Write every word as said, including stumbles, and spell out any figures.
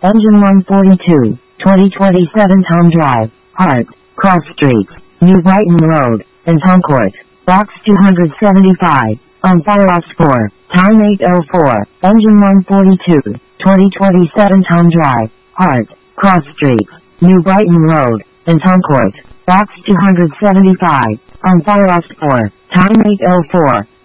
Engine one forty-two, twenty twenty-seven Tom Drive, Hart, Cross Street, New Brighton Road, and Tom Court, Box two seventy-five, on Firehouse four, time eight oh four, Engine one forty-two, twenty twenty-seven Tom Drive, Hart, Cross Street, New Brighton Road, and Tom Court, Box two seventy-five, on Firehouse four, time eight oh four.